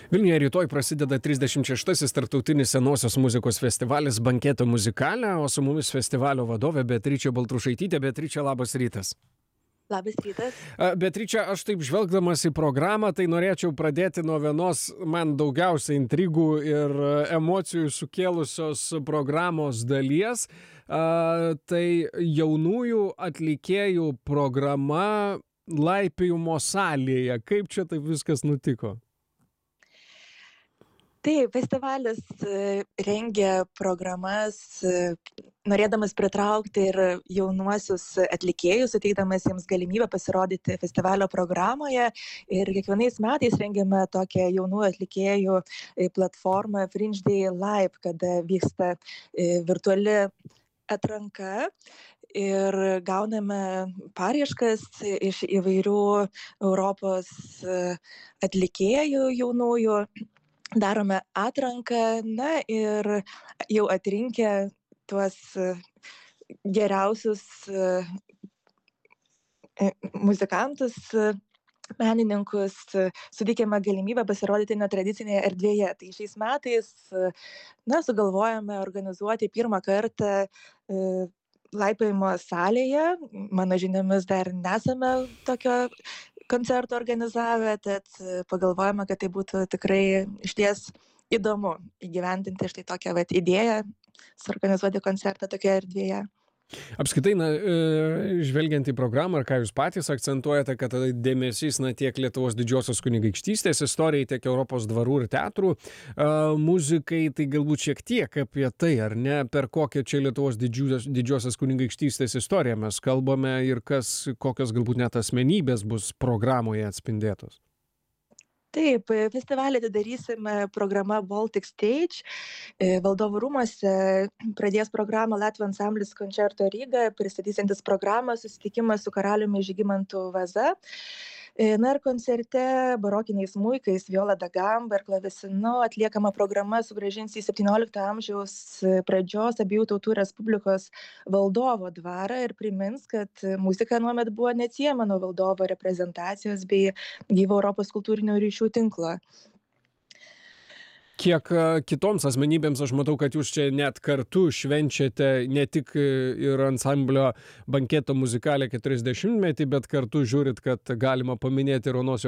Vilniuje rytoj prasideda 36-asis tarptautinis senosios muzikos festivalis Banketo Muzikale, o su mumis festivalio vadovė Beatričė Baltrušaitytė. Beatričė, labas rytas. Labas rytas. Beatričė, aš taip žvelgdamas į programą, tai norėčiau pradėti nuo vienos man daugiausiai intrigų ir emocijų sukėlusios programos dalies. Tai jaunųjų atlikėjų programa laipiojimo salėje. Kaip čia taip viskas nutiko? Taip, festivalis rengia programas, norėdamas pritraukti ir jaunuosius atlikėjus, suteikdamas jiems galimybę pasirodyti festivalio programoje. Ir kiekvienais metais rengiame tokią jaunų atlikėjų platformą Fringe Day Live, kada vyksta virtuali atranka. Ir gauname paraiškas iš įvairių Europos atlikėjų jaunųjų. Darome atranką, na ir jau atrinkę tuos geriausius muzikantus, menininkus, suteikėme galimybę pasirodyti netradicinėje erdvėje. Tai šiais metais sugalvojame organizuoti pirmą kartą laipiojimo salėje. Mano žiniomis dar nesame tokio koncertų organizavę, tad pagalvojame, kad tai būtų tikrai išties įdomu įgyvendinti štai tokią idėją, suorganizuoti koncertą tokioje erdvėje. Apskritai, žvelgiant į programą, ar ką jūs patys akcentuojate, kad dėmesys tiek Lietuvos didžiosios kunigaikštystės istorijai, tiek Europos dvarų ir teatrų muzikai, tai galbūt šiek tiek apie tai, ar ne, per kokią čia Lietuvos didžiosios kunigaikštystės istoriją mes kalbame ir kokios galbūt net asmenybės bus programoje atspindėtos. Taip, festivalį atidarysime programą Baltic Stage. Valdovų rūmuose pradės programą Latvių ansamblis Concerto Riga, pristatysiantis programą susitikimas su karaliumi Žygimantu Vaza. Na ir koncerte barokiniais smuikais, viola da gamba ir klavesinu atliekama programa sugrąžins į 17 amžiaus pradžios abiejų tautų Respublikos valdovo dvarą ir primins, kad muzika nuomet buvo neatsiejama nuo valdovo reprezentacijos bei gyvo Europos kultūrinių ryšių tinklo. Kiek kitoms asmenybėms, aš matau, kad jūs čia net kartu švenčiate ne tik ir ansamblio Banketo Muzikale 40-metį, bet kartu žiūrit, kad galima paminėti ir onos